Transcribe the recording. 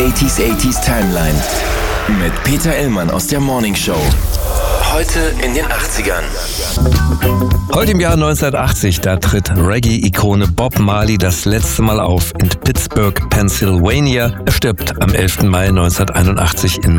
80s Timeline mit Peter Illmann aus der Morning Show. Heute in den 80ern. Heute im Jahr 1980, da tritt Reggae-Ikone Bob Marley das letzte Mal auf in Pittsburgh, Pennsylvania. Er stirbt am 11. Mai 1981 in